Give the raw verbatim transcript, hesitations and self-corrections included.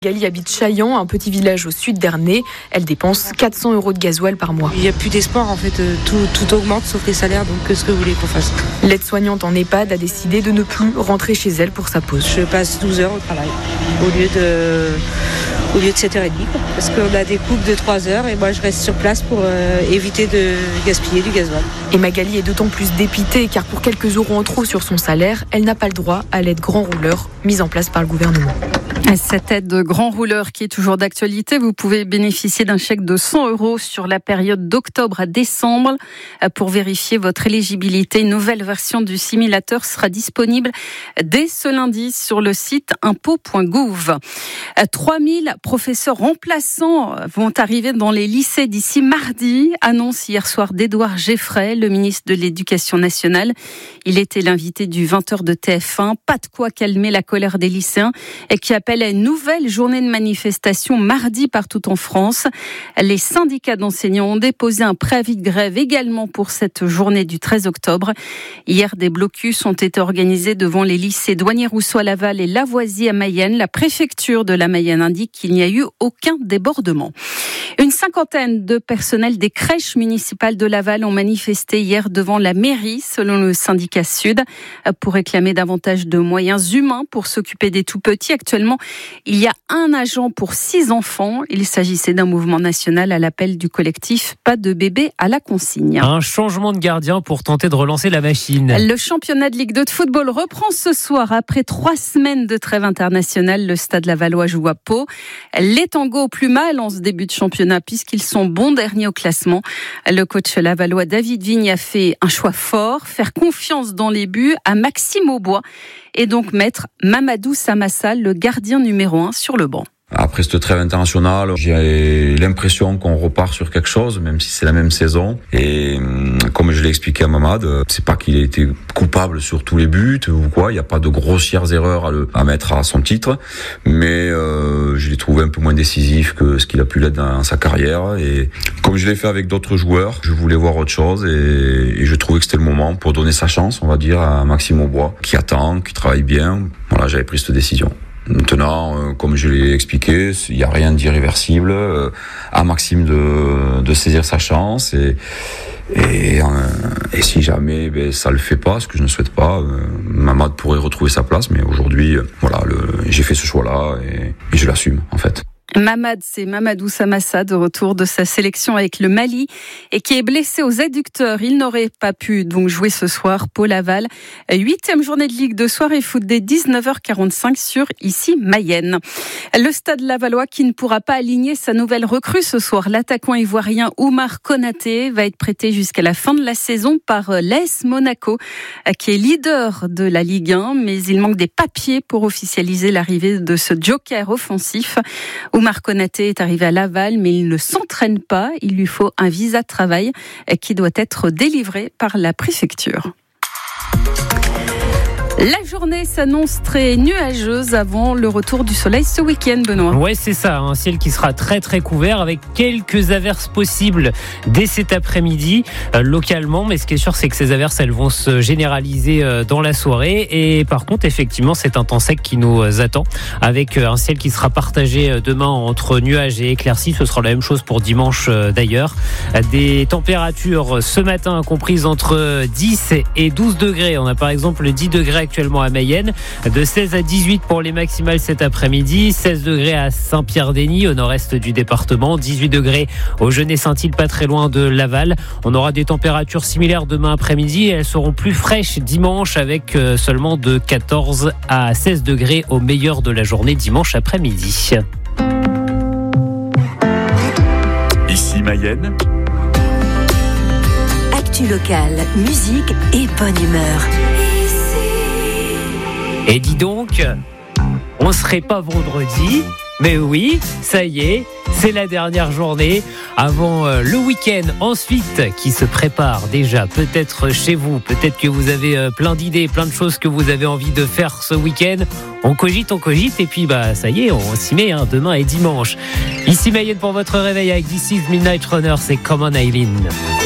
Magali habite Chaillan, un petit village au sud d'Ernée. Elle dépense quatre cents euros de gasoil par mois. Il n'y a plus d'espoir en fait, tout, tout augmente sauf les salaires, donc qu'est-ce que vous voulez qu'on fasse ? L'aide-soignante en EHPAD a décidé de ne plus rentrer chez elle pour sa pause. Je passe douze heures au travail au lieu de, au lieu de sept heures trente parce qu'on a des coupes de trois heures et moi je reste sur place pour euh, éviter de gaspiller du gasoil. Et Magali est d'autant plus dépitée car pour quelques euros en trop sur son salaire, elle n'a pas le droit à l'aide grand rouleur mise en place par le gouvernement. Cette aide de grand rouleur qui est toujours d'actualité, vous pouvez bénéficier d'un chèque de cent euros sur la période d'octobre à décembre. Pour vérifier votre éligibilité, une nouvelle version du simulateur sera disponible dès ce lundi sur le site impôts point gouv. trois mille professeurs remplaçants vont arriver dans les lycées d'ici mardi, annonce hier soir d'Édouard Geffray, le ministre de l'Éducation nationale. Il était l'invité du vingt heures de T F un. Pas de quoi calmer la colère des lycéens et qui appelle à une nouvelle journée de manifestation mardi partout en France. Les syndicats d'enseignants ont déposé un préavis de grève également pour cette journée du treize octobre. Hier, des blocus ont été organisés devant les lycées Douanier-Rousseau à Laval et Lavoisier à Mayenne. La préfecture de la Mayenne indique qu'il n'y a eu aucun débordement. Une cinquantaine de personnels des crèches municipales de Laval ont manifesté hier devant la mairie, selon le syndicat Sud, pour réclamer davantage de moyens humains pour s'occuper des tout-petits. Actuellement, il y a un agent pour six enfants. Il s'agissait d'un mouvement national à l'appel du collectif Pas de bébé à la consigne. Un changement de gardien pour tenter de relancer la machine. Le championnat de Ligue deux de football reprend ce soir. Après trois semaines de trêve internationale, le Stade Lavallois joue à Pau. Les tangos au plus mal en ce début de championnat puisqu'ils sont bons derniers au classement. Le coach lavallois David Vigne a fait un choix fort, faire confiance dans les buts à Maxime Aubois et donc mettre Mamadou Samassa, le gardien numéro un, sur le banc. Après cette trêve internationale, j'ai l'impression qu'on repart sur quelque chose, même si c'est la même saison. Et comme je l'ai expliqué à Mamad, c'est pas qu'il ait été coupable sur tous les buts ou quoi. Il n'y a pas de grossières erreurs à, le, à mettre à son titre, mais euh, je l'ai trouvé un peu moins décisif que ce qu'il a pu l'être dans sa carrière. Et comme je l'ai fait avec d'autres joueurs, je voulais voir autre chose et, et je trouvais que c'était le moment pour donner sa chance, on va dire, à Maxime Aubois, qui attend, qui travaille bien. Voilà, j'avais pris cette décision. Maintenant, euh, comme je l'ai expliqué, il n'y a rien d'irréversible. Euh, à Maxime de, de saisir sa chance et, et, euh, et si jamais ben, ça le fait pas, ce que je ne souhaite pas, euh, Mamad pourrait retrouver sa place. Mais aujourd'hui, euh, voilà, le, j'ai fait ce choix-là et, et je l'assume en fait. Mamad, c'est Mamadou Samassa de retour de sa sélection avec le Mali et qui est blessé aux adducteurs. Il n'aurait pas pu donc jouer ce soir. Pau Laval, huitième journée de Ligue de soirée foot dès dix-neuf heures quarante-cinq sur ici Mayenne. Le Stade Lavallois qui ne pourra pas aligner sa nouvelle recrue ce soir. L'attaquant ivoirien Oumar Konaté va être prêté jusqu'à la fin de la saison par l'A S Monaco qui est leader de la Ligue un, mais il manque des papiers pour officialiser l'arrivée de ce joker offensif. Oumar Konaté est arrivé à Laval, mais il ne s'entraîne pas. Il lui faut un visa de travail qui doit être délivré par la préfecture. La journée s'annonce très nuageuse avant le retour du soleil ce week-end, Benoît. Ouais, c'est ça, un ciel qui sera très très couvert avec quelques averses possibles dès cet après-midi euh, localement, mais ce qui est sûr c'est que ces averses elles vont se généraliser euh, dans la soirée et par contre effectivement c'est un temps sec qui nous euh, attend avec euh, un ciel qui sera partagé euh, demain entre nuages et éclaircies. Ce sera la même chose pour dimanche euh, d'ailleurs. Des températures euh, ce matin comprises entre dix et douze degrés. On a par exemple dix degrés actuellement à Mayenne, de seize à dix-huit pour les maximales cet après-midi, seize degrés à Saint-Pierre-d'Eny au nord-est du département, dix-huit degrés au Genêt-Saint-Île pas très loin de Laval. On aura des températures similaires demain après-midi, elles seront plus fraîches dimanche avec seulement de quatorze à seize degrés au meilleur de la journée dimanche après-midi. Ici Mayenne. Actu locale, musique et bonne humeur. Et dis donc, on serait pas vendredi, mais oui, ça y est, c'est la dernière journée avant le week-end ensuite qui se prépare déjà peut-être chez vous, peut-être que vous avez plein d'idées, plein de choses que vous avez envie de faire ce week-end. On cogite, on cogite et puis bah ça y est, on s'y met, hein, demain est dimanche. Ici Mayenne pour votre réveil avec This Is Midnight Runner, c'est Come On Eileen.